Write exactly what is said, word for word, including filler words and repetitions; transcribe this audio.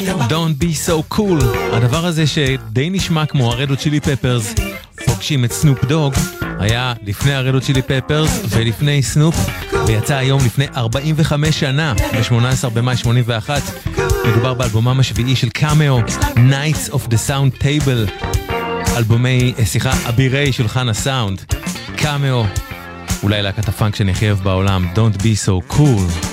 Don't be so cool. הדבר הזה שדי נשמע כמו הרדו צ'ילי פפרס פוגשים את סנופ דוג היה לפני הרדו צ'ילי פפרס ולפני סנופ, ויצא היום לפני ארבעים וחמש שנה, ב-שמונה עשר במאי שמונים ואחת. מדובר באלבומם השביעי של קאמאו, Knights of the Sound Table, אלבומי, סליחה, אבירי שולחן הסאונד. קאמאו, אולי להקת הפאנק שנחייב בעולם, Don't be so cool.